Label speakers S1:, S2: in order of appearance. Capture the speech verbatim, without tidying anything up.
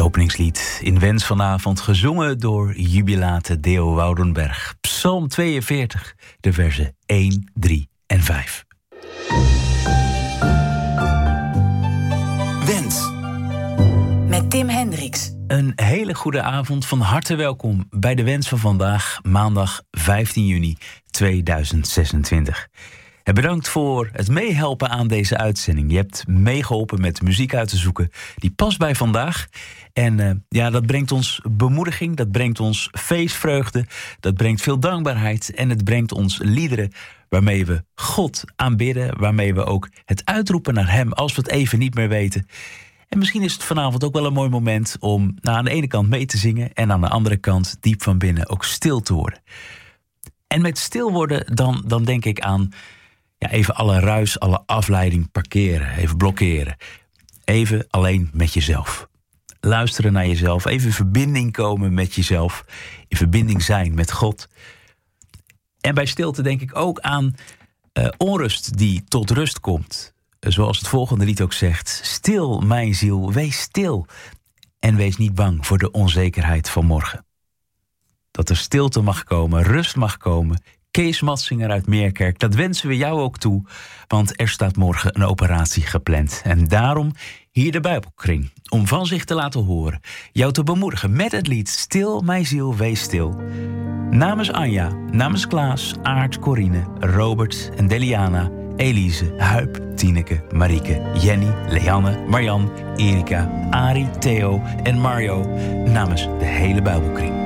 S1: openingslied in Wens vanavond, gezongen door jubilate Deo Woudenberg. Psalm tweeënveertig, de versen één, drie en vijf.
S2: Wens.
S3: Met Tim Hendricks.
S1: Een hele goede avond, van harte welkom bij de Wens van vandaag, maandag vijftien juni tweeduizend zesentwintig. En bedankt voor het meehelpen aan deze uitzending. Je hebt meegeholpen met muziek uit te zoeken die past bij vandaag. En uh, ja, dat brengt ons bemoediging, dat brengt ons feestvreugde, dat brengt veel dankbaarheid en het brengt ons liederen waarmee we God aanbidden, waarmee we ook het uitroepen naar Hem als we het even niet meer weten. En misschien is het vanavond ook wel een mooi moment om nou, aan de ene kant mee te zingen en aan de andere kant diep van binnen ook stil te worden. En met stil worden, dan, dan denk ik aan ja, even alle ruis, alle afleiding parkeren, even blokkeren. Even alleen met jezelf. Luisteren naar jezelf, even in verbinding komen met jezelf, in verbinding zijn met God. En bij stilte denk ik ook aan uh, onrust die tot rust komt. Zoals het volgende lied ook zegt: stil, mijn ziel, wees stil. En wees niet bang voor de onzekerheid van morgen. Dat er stilte mag komen, rust mag komen. Kees Matsinger uit Meerkerk, dat wensen we jou ook toe. Want er staat morgen een operatie gepland. En daarom hier de Bijbelkring, om van zich te laten horen. Jou te bemoedigen met het lied Stil, mijn ziel, wees stil. Namens Anja, namens Klaas, Aart, Corine, Robert en Deliana, Elise, Huip, Tineke, Marieke, Jenny, Leanne, Marjan, Erika, Arie, Theo en Mario. Namens de hele Bijbelkring.